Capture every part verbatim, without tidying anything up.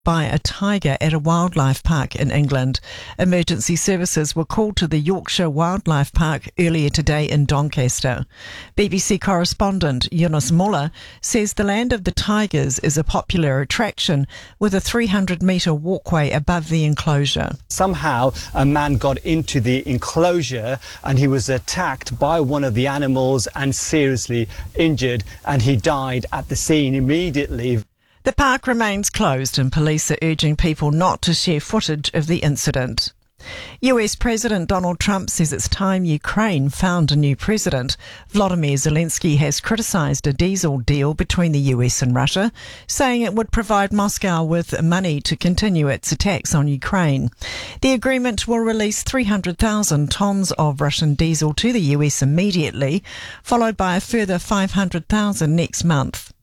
by a tiger at a wildlife park in England. Emergency services were called to the Yorkshire Wildlife Park earlier today in Doncaster. B B C correspondent Yunus Muller says the Land of the Tigers is a popular attraction with a three hundred metre walkway above the enclosure. Somehow a man got into the enclosure and he was attacked by one of the animals and seriously injured, and he died at the scene immediately. The park remains closed and police are urging people not to share footage of the incident. U S President Donald Trump says it's time Ukraine found a new president. Volodymyr Zelensky has criticised a diesel deal between the U S and Russia, saying it would provide Moscow with money to continue its attacks on Ukraine. The agreement will release three hundred thousand tonnes of Russian diesel to the U S immediately, followed by a further five hundred thousand next month.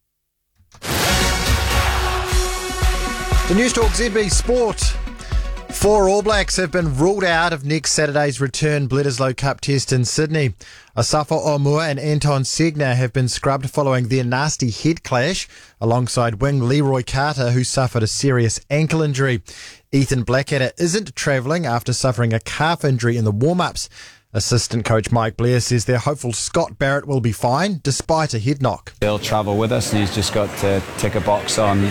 The Newstalk Z B Sport. Four All Blacks have been ruled out of next Saturday's return Bledisloe Cup test in Sydney. Asafo Aumua and Anton Segner have been scrubbed following their nasty head clash, alongside wing Leroy Carter, who suffered a serious ankle injury. Ethan Blackadder isn't travelling after suffering a calf injury in the warm-ups. Assistant coach Mike Blair says they're hopeful Scott Barrett will be fine, despite a head knock. He'll travel with us and he's just got to tick a box on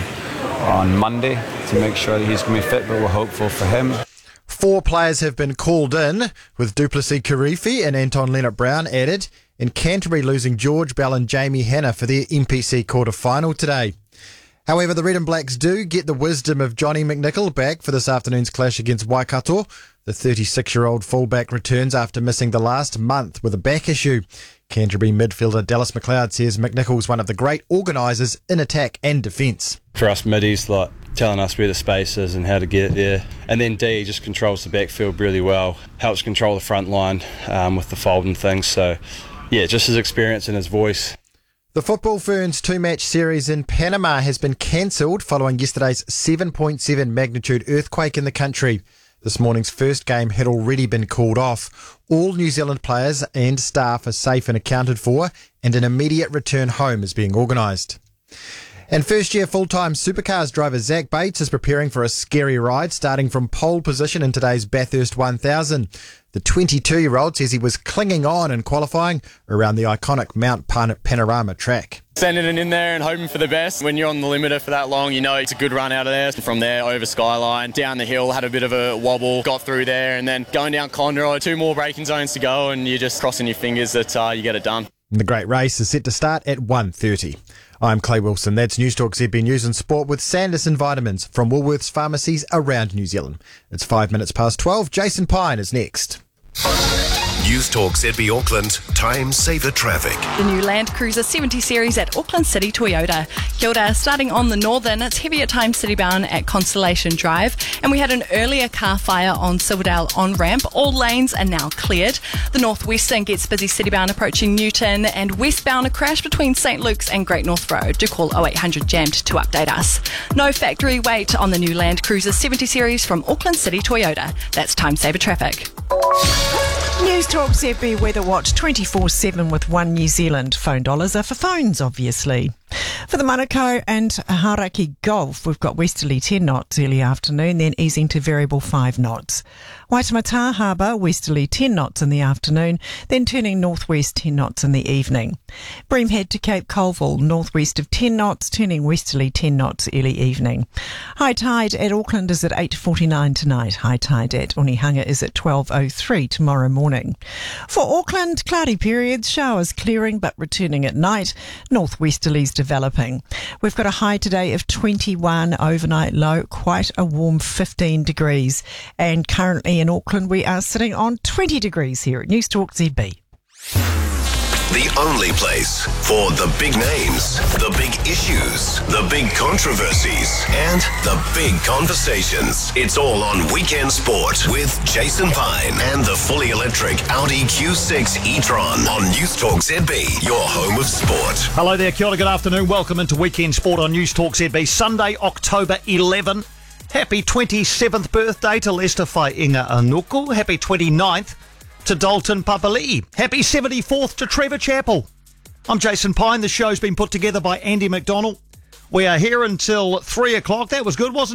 on Monday to make sure that he's going to be fit, but we're hopeful for him. Four players have been called in, with Duplessis Kirifi and Anton Leonard-Brown added, and Canterbury losing George Bell and Jamie Hanna for their M P C quarter-final today. However, the Red and Blacks do get the wisdom of Johnny McNichol back for this afternoon's clash against Waikato. The thirty-six-year-old fullback returns after missing the last month with a back issue. Canterbury midfielder Dallas McLeod says McNichol's one of the great organisers in attack and defence. For us middies, like telling us where the space is and how to get it there. And then D just controls the backfield really well, helps control the front line um, with the fold and things. So, yeah, just his experience and his voice. The Football Ferns two-match series in Panama has been cancelled following yesterday's seven point seven magnitude earthquake in the country. This morning's first game had already been called off. All New Zealand players and staff are safe and accounted for, and an immediate return home is being organised. And first-year full-time supercars driver Zach Bates is preparing for a scary ride, starting from pole position in today's Bathurst one thousand. The twenty-two-year-old says he was clinging on in qualifying around the iconic Mount Pan- Panorama track. Sending it in there and hoping for the best. When you're on the limiter for that long, you know it's a good run out of there. From there, over Skyline, down the hill, had a bit of a wobble, got through there, and then going down Conroy, two more braking zones to go, and you're just crossing your fingers that uh, you get it done. And the great race is set to start at one thirty. I'm Clay Wilson. That's Newstalk Z B News and Sport with Sanderson Vitamins from Woolworths pharmacies around New Zealand. It's five minutes past twelve. Jason Pine is next. Newstalk Z B Auckland, Time Saver Traffic. The new Land Cruiser seventy series at Auckland City Toyota. Kia ora, starting on the northern, it's heavy at times city bound at Constellation Drive. And we had an earlier car fire on Silverdale on-ramp. All lanes are now cleared. The northwestern gets busy city bound approaching Newton, and westbound a crash between St Luke's and Great North Road. Do call oh eight hundred jammed to update us. No factory wait on the new Land Cruiser seventy series from Auckland City Toyota. That's Time Saver Traffic. Newstalk Z B Weather Watch twenty-four seven with One New Zealand. Phone dollars are for phones, obviously. For the Manukau and Hauraki Gulf, we've got westerly ten knots early afternoon, then easing to variable five knots. Waitemata Harbour, westerly ten knots in the afternoon, then turning northwest ten knots in the evening. Breamhead to Cape Colville, northwest of ten knots, turning westerly ten knots early evening. High tide at Auckland is at eight forty-nine tonight. High tide at Onehunga is at twelve oh three tomorrow morning. For Auckland, cloudy periods, showers clearing but returning at night, northwesterlies developing. We've got a high today of twenty-one, overnight low, quite a warm fifteen degrees. And currently in Auckland, we are sitting on twenty degrees here at Newstalk Z B. The only place for the big names, the big issues, the big controversies, and the big conversations. It's all on Weekend Sport with Jason Pine and the fully electric Audi Q six e-tron on Newstalk Z B, your home of sport. Hello there, kia ora, good afternoon. Welcome into Weekend Sport on Newstalk Z B. Sunday, October eleventh. Happy twenty-seventh birthday to Lester Fainga Anuku. Happy twenty-ninth to Dalton Papali'i. Happy seventy-fourth to Trevor Chappell. I'm Jason Pine. The show's been put together by Andy McDonald. We are here until three o'clock. That was good, wasn't it?